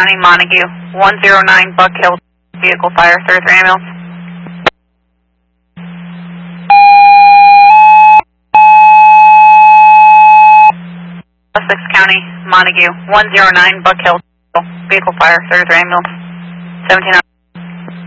County, Montague, 109 Buck Hill, vehicle fire, 33 ambulance. Sussex County, Montague, 109 Buck Hill, vehicle fire, 33 ambulance. 1700.